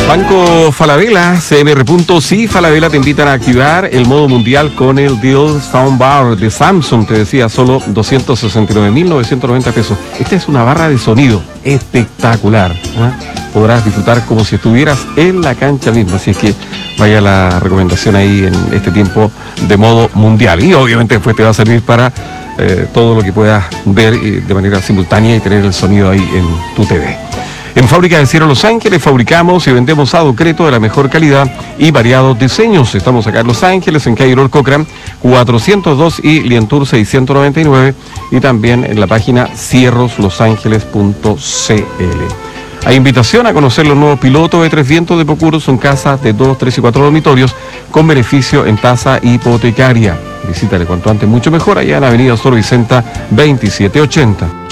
Banco Falabella, CMR. Sí, Falabella te invitan a activar el modo mundial con el Deal Soundbar de Samsung. Te decía, solo 269.990 pesos. Esta es una barra de sonido espectacular, ¿eh? Podrás disfrutar como si estuvieras en la cancha misma. Así es que vaya la recomendación ahí en este tiempo de modo mundial. Y obviamente después te va a servir para todo lo que puedas ver de manera simultánea y tener el sonido ahí en tu TV. En Fábrica de Acero Los Ángeles fabricamos y vendemos aducreto de la mejor calidad y variados diseños. Estamos acá en Los Ángeles, en calle Lord Cochran 402 y Lientour 699, y también en la página cierroslosangeles.cl. Hay invitación a conocer los nuevos pilotos de Tres Vientos de Pocuro. Son casas de 2, 3 y 4 dormitorios con beneficio en tasa hipotecaria. Visítale cuanto antes, mucho mejor, allá en Avenida Sor Vicenta 2780.